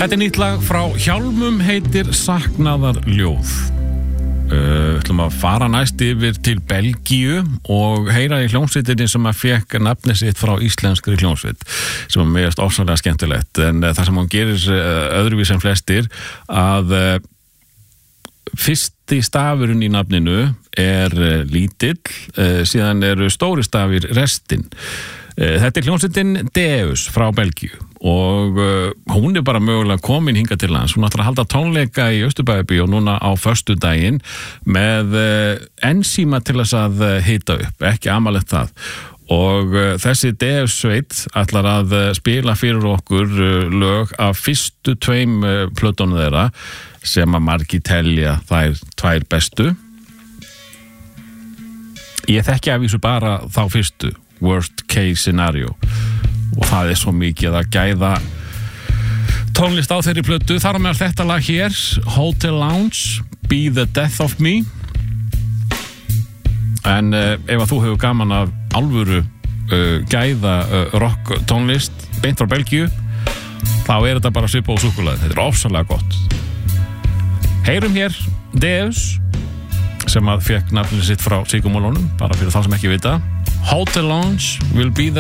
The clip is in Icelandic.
Þetta nýtt lag frá Hjálmum, heitir Saknaðar ljóð. Ætlum að fara næst yfir til Belgíu og heyra í hljómsveitinni sem að fekk nafni sitt frá íslenskri hljómsveit, sem er mest ofsalega skemmtilegt, en það sem hún gerir öðruvís en flestir, að fyrsti stafurinn í nafninu er lítill, síðan eru stóri stafir restin. Þetta er hljómsveitin Deus frá Belgíu og hún er bara mögulega komin hingað til lands. Hún ætlar að halda tónleika í Austurbæjarbíó núna á föstudaginn með ensíma til þess að hita upp, ekki amalegt það. Og þessi Deus sveit ætlar að spila fyrir okkur lög af fyrstu 2 plötunum þeirra sem að margir telja þær 2 bestu. Ég þekki að vísu bara þá fyrstu, Worst Case Scenario, og það er svo mikið að gæða tónlist á þeirri plötu. Þar á meðal þetta lag hér, Hotel Lounge, Be the Death of Me. En ef að þú hefur gaman af alvöru gæða rock tónlist beint frá Belgíu, þá er þetta bara svipa og súkkulaði. Þetta er ofsalega gott. Heyrum hér Deus, sem að fekk nafnið sitt frá Sigurmálunum, bara fyrir þá sem ekki vita. Hotel Lounge will be the